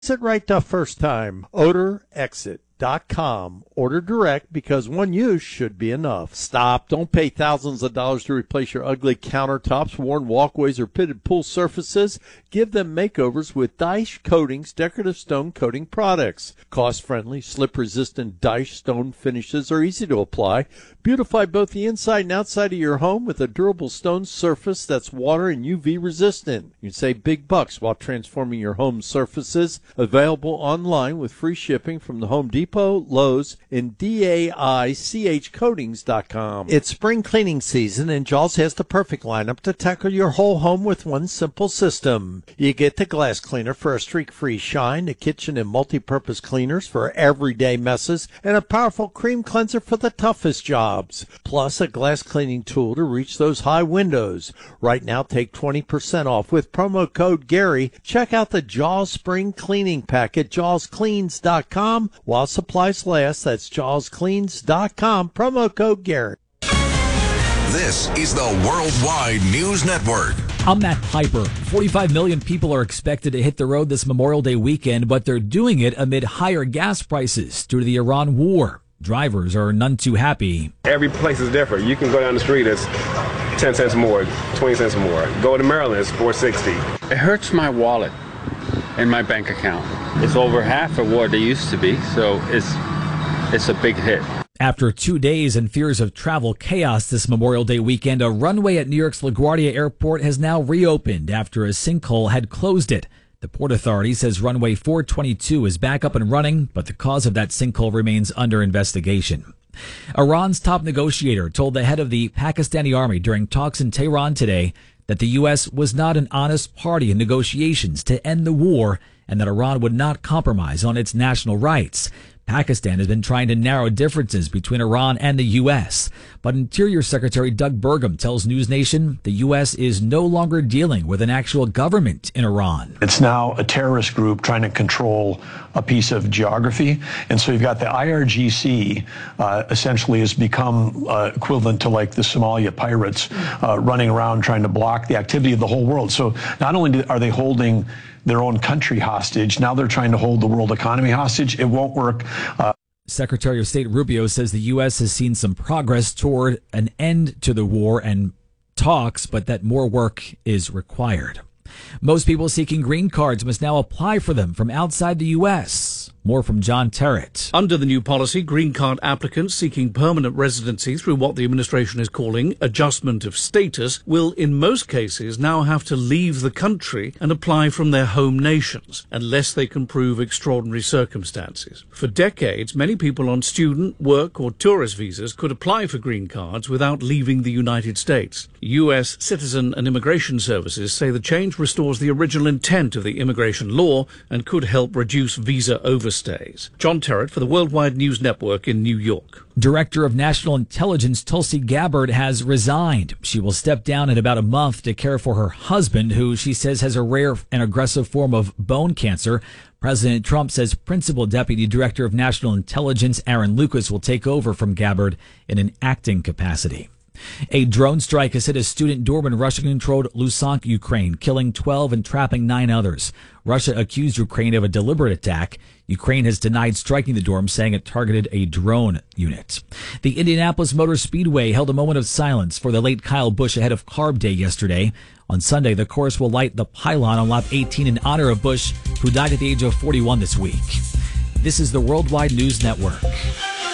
Exit right the first time. OdorExit.com. Order direct because one use should be enough. Stop. Don't pay thousands of dollars to replace your ugly countertops, worn walkways, or pitted pool surfaces. Give them makeovers with Daesh Coatings decorative stone coating products. Cost-friendly, slip-resistant Daesh stone finishes are easy to apply. Beautify both the inside and outside of your home with a durable stone surface that's water and UV resistant. You can save big bucks while transforming your home surfaces. Available online with free shipping from the Home Depot, Lowe's, and DAICHcoatings.com. It's spring cleaning season, and Jaws has the perfect lineup to tackle your whole home with one simple system. You get the glass cleaner for a streak-free shine, the kitchen and multi-purpose cleaners for everyday messes, and a powerful cream cleanser for the toughest jobs. Plus a glass cleaning tool to reach those high windows. Right now, take 20% off with promo code Gary. Check out the Jaws Spring Cleaning Pack at JawsCleans.com while supplies last. That's JawsCleans.com, promo code Gary. This is the Worldwide News Network. I'm Matt Piper. 45 million people are expected to hit the road this Memorial Day weekend, but they're doing it amid higher gas prices due to the Iran war. Drivers are none too happy. Every place is different. You can go down the street, it's 10 cents more, 20 cents more. Go to Maryland, it's $4.60. It hurts my wallet and my bank account. It's over half of what it used to be, so it's a big hit. After 2 days and fears of travel chaos this Memorial Day weekend, a runway at New York's LaGuardia Airport has now reopened after a sinkhole had closed it. The Port Authority says runway 422 is back up and running, but the cause of that sinkhole remains under investigation. Iran's top negotiator told the head of the Pakistani army during talks in Tehran today that the U.S. was not an honest party in negotiations to end the war and that Iran would not compromise on its national rights. Pakistan has been trying to narrow differences between Iran and the U.S., but Interior Secretary Doug Burgum tells News Nation the U.S. is no longer dealing with an actual government in Iran. It's now a terrorist group trying to control a piece of geography, and so you've got the IRGC essentially has become equivalent to like the Somalia pirates running around trying to block the activity of the whole world. So not only are they holding their own country hostage, now they're trying to hold the world economy hostage. It won't work. Secretary of State Rubio says the U.S. has seen some progress toward an end to the war and talks, but that more work is required. Most people seeking green cards must now apply for them from outside the U.S. More from John Terrett. Under the new policy, green card applicants seeking permanent residency through what the administration is calling adjustment of status will, in most cases, now have to leave the country and apply from their home nations, unless they can prove extraordinary circumstances. For decades, many people on student, work or tourist visas could apply for green cards without leaving the United States. U.S. Citizen and Immigration Services say the change restores the original intent of the immigration law and could help reduce visa overstays. John Terrett for the Worldwide News Network in New York. Director of National Intelligence Tulsi Gabbard has resigned. She will step down in about a month to care for her husband, who she says has a rare and aggressive form of bone cancer. President Trump says Principal Deputy Director of National Intelligence Aaron Lucas will take over from Gabbard in an acting capacity. A drone strike has hit a student dorm in Russian-controlled Luhansk, Ukraine, killing 12 and trapping 9 others. Russia accused Ukraine of a deliberate attack. Ukraine has denied striking the dorm, saying it targeted a drone unit. The Indianapolis Motor Speedway held a moment of silence for the late Kyle Busch ahead of Carb Day yesterday. On Sunday, the course will light the pylon on lap 18 in honor of Busch, who died at the age of 41 this week. This is the Worldwide News Network.